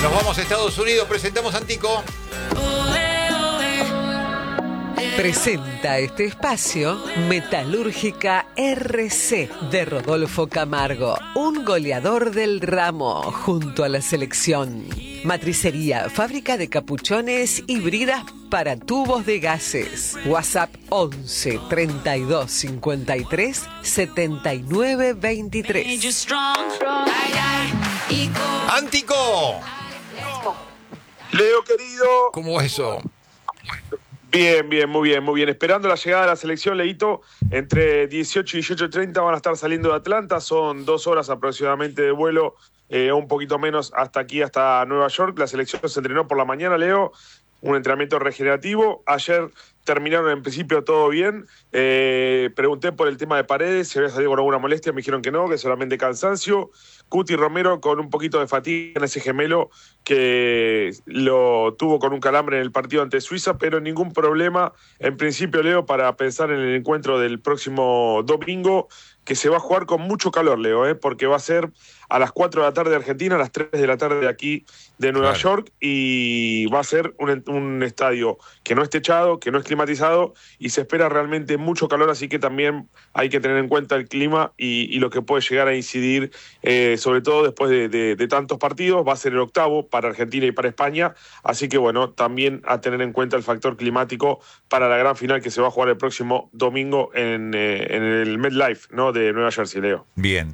Nos vamos a Estados Unidos, presentamos Antico. Presenta este espacio Metalúrgica RC de Rodolfo Camargo, un goleador del ramo junto a la selección. Matricería, fábrica de capuchones y bridas para tubos de gases. WhatsApp 11 32 53 79 23. ¡Antico! Leo, querido. ¿Cómo va eso? Bien, muy bien. Esperando la llegada de la selección, Leito. Entre 18 y 18:30 van a estar saliendo de Atlanta. Son 2 horas aproximadamente de vuelo, un poquito menos hasta aquí, hasta Nueva York. La selección se entrenó por la mañana, Leo. Un entrenamiento regenerativo. Ayer terminaron en principio todo bien. Pregunté por el tema de Paredes, si había salido con alguna molestia. Me dijeron que no, que solamente cansancio. Cuti Romero con un poquito de fatiga en ese gemelo que lo tuvo con un calambre en el partido ante Suiza, pero ningún problema en principio, Leo, para pensar en el encuentro del próximo domingo, que se va a jugar con mucho calor, Leo, porque va a ser a las 4 de la tarde de Argentina, a las 3 de la tarde de aquí de Nueva York, y va a ser un estadio que no es techado, que no es climatizado, y se espera realmente mucho calor, así que también hay que tener en cuenta el clima y lo que puede llegar a incidir, sobre todo después de tantos partidos. Va a ser el octavo para Argentina y para España, así que bueno, también a tener en cuenta el factor climático para la gran final que se va a jugar el próximo domingo en el MetLife, ¿no?, de Nueva Jersey, Leo. Bien.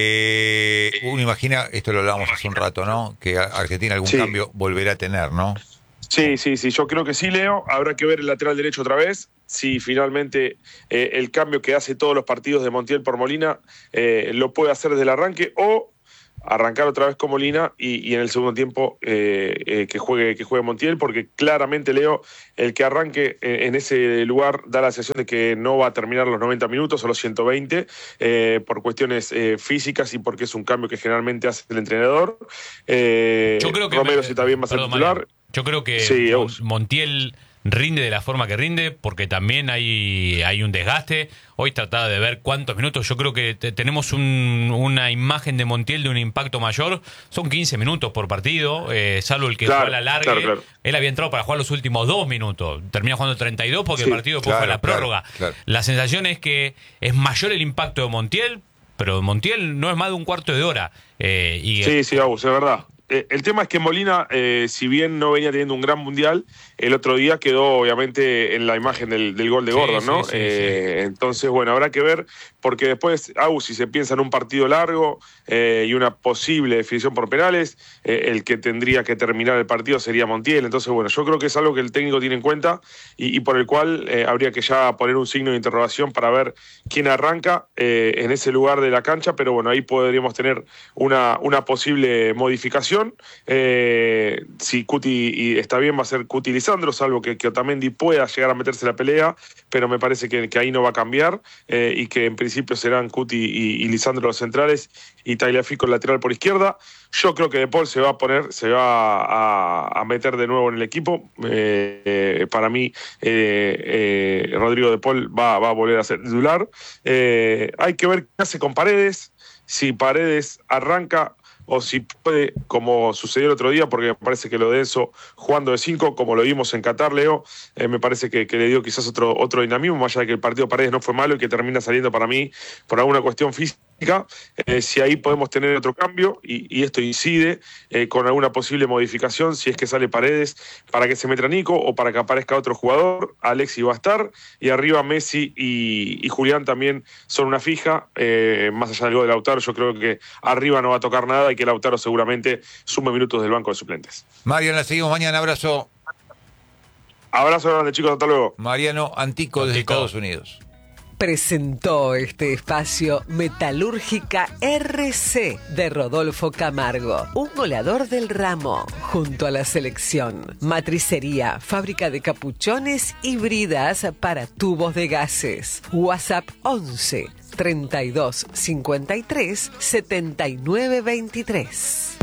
Uno imagina, esto lo hablábamos hace un rato, ¿no?, que Argentina algún cambio volverá a tener, ¿no? Sí, yo creo que sí, Leo. Habrá que ver el lateral derecho otra vez. Si finalmente el cambio que hace todos los partidos de Montiel por Molina lo puede hacer desde el arranque, o arrancar otra vez con Molina y en el segundo tiempo que juegue Montiel, porque claramente, Leo, el que arranque en ese lugar da la sensación de que no va a terminar los 90 minutos o los 120 por cuestiones físicas y porque es un cambio que generalmente hace el entrenador. Yo creo que Romero sí también va a ser titular. Mariano, yo creo que sí, Montiel rinde de la forma que rinde, porque también hay un desgaste. Hoy trataba de ver cuántos minutos. Yo creo que tenemos una imagen de Montiel de un impacto mayor. Son 15 minutos por partido, salvo el que fue a la larga. Claro. Él había entrado para jugar los últimos 2 minutos. Termina jugando 32 porque el partido después fue a la prórroga. Claro. La sensación es que es mayor el impacto de Montiel, pero Montiel no es más de un cuarto de hora. Sí, Agus, es verdad. El tema es que Molina, si bien no venía teniendo un gran mundial, el otro día quedó obviamente en la imagen del gol de Gordon, ¿no? Sí. Entonces, bueno, habrá que ver, porque después, si se piensa en un partido largo y una posible definición por penales, el que tendría que terminar el partido sería Montiel. Entonces, bueno, yo creo que es algo que el técnico tiene en cuenta y por el cual habría que ya poner un signo de interrogación para ver quién arranca en ese lugar de la cancha, pero bueno, ahí podríamos tener una posible modificación. Si Cuti está bien, va a ser Cuti y Lisandro, salvo que Otamendi pueda llegar a meterse en la pelea, pero me parece que ahí no va a cambiar y que en principio serán Cuti y Lisandro los centrales y Tagliafico el lateral por izquierda. Yo creo que De Paul se va a meter de nuevo en el equipo. Para mí, Rodrigo De Paul va a volver a ser titular. Hay que ver qué hace con Paredes, si Paredes arranca o si puede, como sucedió el otro día, porque me parece que lo de Enzo jugando de 5, como lo vimos en Qatar, Leo, me parece que le dio quizás otro dinamismo, más allá de que el partido Paredes no fue malo y que termina saliendo para mí por alguna cuestión física. Si ahí podemos tener otro cambio y esto incide con alguna posible modificación, si es que sale Paredes, para que se meta Nico o para que aparezca otro jugador. Alexis va a estar y arriba Messi y Julián también son una fija. Más allá del gol de Lautaro, yo creo que arriba no va a tocar nada y que Lautaro seguramente sume minutos del banco de suplentes. Mariano, la seguimos mañana. Abrazo. Abrazo grande, chicos, hasta luego. Mariano Antico desde Estados Unidos. Presentó este espacio Metalúrgica RC de Rodolfo Camargo, un goleador del ramo junto a la selección. Matricería, fábrica de capuchones y bridas para tubos de gases. WhatsApp 11 32 53 79 23.